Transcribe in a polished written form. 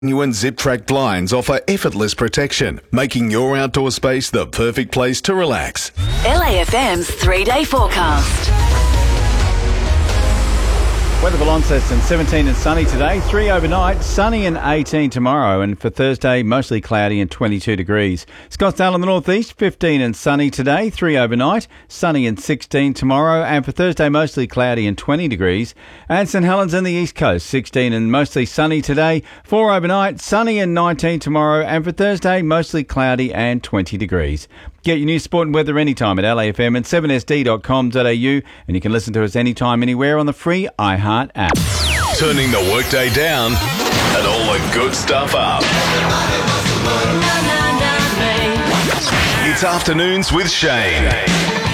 Genuine Zip-Track blinds offer effortless protection, making your outdoor space the perfect place to relax. LAFM's 3-day forecast. Weather for Launceston, 17 and sunny today, 3 overnight, sunny and 18 tomorrow, and for Thursday, mostly cloudy and 22 degrees. Scottsdale in the northeast, 15 and sunny today, 3 overnight, sunny and 16 tomorrow, and for Thursday, mostly cloudy and 20 degrees. And St Helens in the east coast, 16 and mostly sunny today, 4 overnight, sunny and 19 tomorrow, and for Thursday, mostly cloudy and 20 degrees. Get your news, sport and weather anytime at LAFM and 7sd.com.au, and you can listen to us anytime, anywhere on the free iHeart app. Turning the workday down and all the good stuff up. It's Afternoons with Shane.